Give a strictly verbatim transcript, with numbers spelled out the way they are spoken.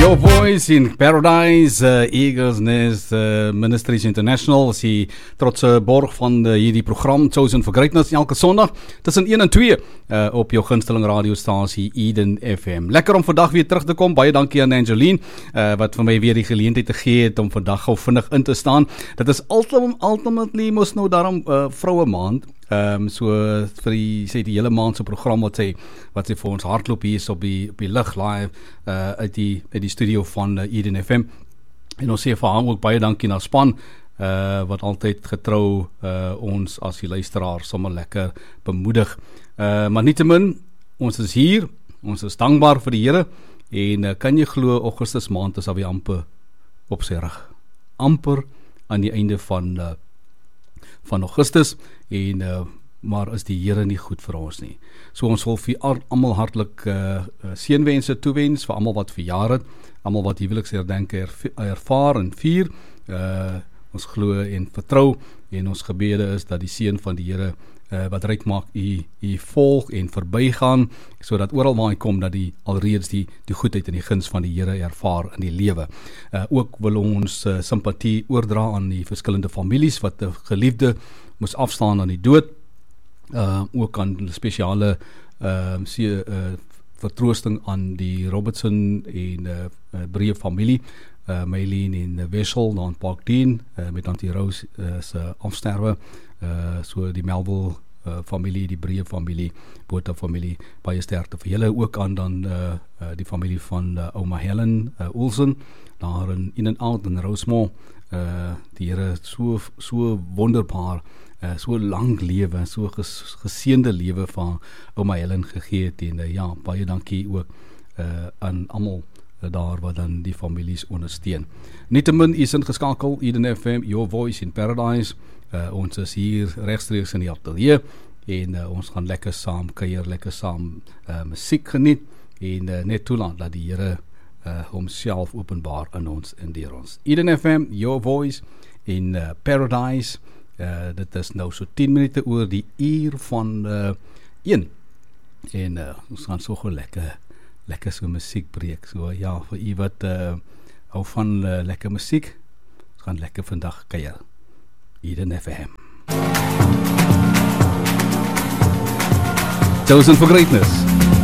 Your Voice in Paradise, uh, Eagles Nest uh, Ministries International is die trotse borg van uh, hierdie program Chosen for Greatness elke Sondag tussen een en twee uh, op jou gunsteling radiostasie Eden F M. Lekker om vandag weer terug te kom. Baie dankie aan Angeline uh, wat vir my weer die geleentheid te gee het om vandag gou vinnig in te staan. Dit is ultim, ultimately mos nou daarom uh, vroue maand. Um, so vir die, sê die hele maand se program wat sy wat sy vir ons hardloop hier is op die op die lig live uh, uit die uit die studio van uh, Eden F M. En ons sê vir haar ook baie dankie na span uh, wat altyd getrou uh, ons as die luisteraar sommer lekker bemoedig. Uh, maar nietemin, ons is hier, ons is dankbaar vir die Here en uh, kan jy glo Augustus maand is alweer amper op sy rug. Amper aan die einde van uh, van Augustus en uh, maar is die Here nie goed vir ons nie. So ons wil vir almal hartlik uh, seënwense toewens vir almal wat verjaar het, almal wat huweliksherdenking erv ervaar en vier. Uh, ons glo en vertrou en ons gebede is dat die seën van die Here uh, wat ryk maak u u volg en verbygaan, sodat oral waar hy kom dat die alreeds die die goedheid en die guns van die Here ervaar in die lewe. Uh, ook wil ons uh, simpatie oordra aan die verskillende families wat 'n geliefde moes afstaan aan die dood. Uh, ook aan spesiale uh, see, uh, vertroosting aan die Robertson en uh, uh, Breë familie, uh, Mylene en uh, Wessel dan Parkdien uh, met Auntie Rose uh, se afsterwe, uh, so die Melville uh, familie, die Breë familie, Botha familie, baie sterkte vir julle. Ook aan dan uh, uh, die familie van uh, ouma Helen uh, Olsen daar in in en out in Rosemont. Uh, die Here so so wonderbaar Uh, so lang lewe, so ges, geseënde lewe van ouma Helen gegee het en uh, ja, baie dankie ook uh, aan almal uh, daar wat dan die families ondersteun. Nietemin is ingeskakel Eden F M, Your Voice in Paradise. Uh, ons is hier regstreeks in die ateljee en uh, ons gaan lekker saam kuier, lekker saam uh, musiek geniet en uh, net toelaat dat die Here uh, homself openbaar in ons en deur ons. Eden F M, Your Voice in uh, Paradise. Uh, dit is nou so tien minute oor die uur van uh, een en uh, ons gaan so gewoon lekker lekker so muziek breek, so ja, vir u wat uh, hou van uh, lekker muziek, ons gaan lekker vandag kuier, Eden F M. Chosen for Greatness.